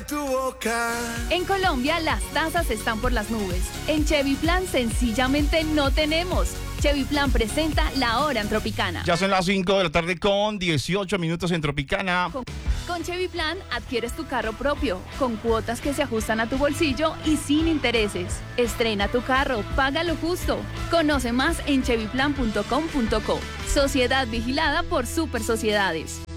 tu boca. En Colombia las tasas están por las nubes. En Chevy Plan sencillamente no tenemos. Chevy Plan presenta La Hora en Tropicana. Ya son las 5 de la tarde con 18 minutos en Tropicana. Con Chevy Plan adquieres tu carro propio, con cuotas que se ajustan a tu bolsillo y sin intereses. Estrena tu carro, págalo justo. Conoce más en chevyplan.com.co. Sociedad vigilada por Super Sociedades.